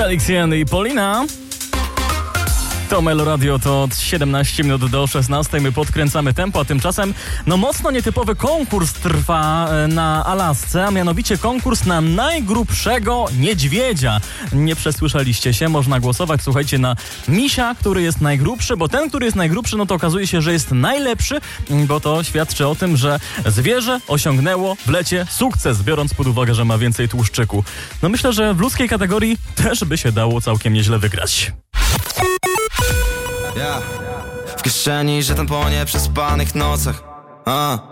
Felixien i Polina. To Melo Radio, to 17 minut do 16. My podkręcamy tempo, a tymczasem mocno nietypowy konkurs trwa na Alasce, a mianowicie konkurs na najgrubszego niedźwiedzia. Nie przesłyszeliście się, można głosować, słuchajcie, na misia, który jest najgrubszy, bo ten, który jest najgrubszy, to okazuje się, że jest najlepszy, bo to świadczy o tym, że zwierzę osiągnęło w lecie sukces, biorąc pod uwagę, że ma więcej tłuszczyku. Myślę, że w ludzkiej kategorii też by się dało całkiem nieźle wygrać. W kieszeni, że ten po nieprzespanych nocach